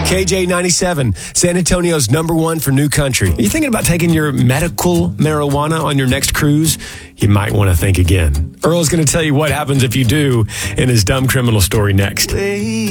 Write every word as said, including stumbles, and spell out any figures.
K J ninety-seven, San Antonio's number one for new country. Are you thinking about taking your medical marijuana on your next cruise? You might want to think again. Earl's going to tell you what happens if you do in his dumb criminal story next.